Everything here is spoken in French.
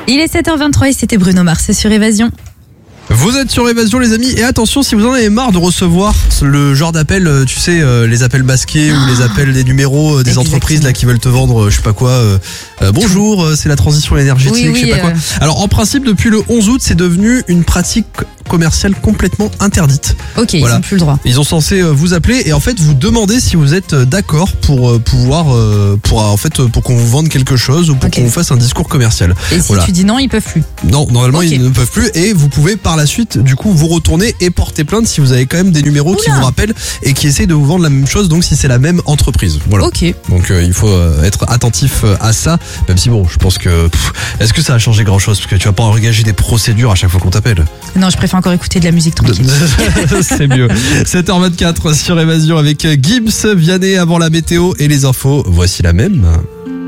Il est 7h23 et c'était Bruno Mars sur Évasion. Vous êtes sur Évasion les amis, et attention, si vous en avez marre de recevoir le genre d'appel, tu sais, les appels masqués ou les appels des numéros des entreprises là qui veulent te vendre je sais pas quoi, bonjour, c'est la transition énergétique, je sais pas quoi. Alors en principe depuis le 11 août c'est devenu une pratique commerciale complètement interdite. Ok, voilà. Ils n'ont plus le droit. Ils sont censés vous appeler et en fait vous demander si vous êtes d'accord pour pouvoir pour qu'on vous vende quelque chose ou pour qu'on vous fasse un discours commercial. Et si tu dis non, ils peuvent plus. Non, normalement ils ne peuvent plus, et vous pouvez par la suite du coup vous retourner et porter plainte si vous avez quand même des numéros qui vous rappellent et qui essayent de vous vendre la même chose, donc si c'est la même entreprise. Voilà. Ok. Donc il faut être attentif à ça, même si bon, je pense que est-ce que ça a changé grand chose, parce que tu vas pas engager des procédures à chaque fois qu'on t'appelle. Non, je préfère encore écouter de la musique tranquille. C'est mieux. 7h24 sur Évasion avec Gibbs, Vianney avant la météo et les infos. Voici la même.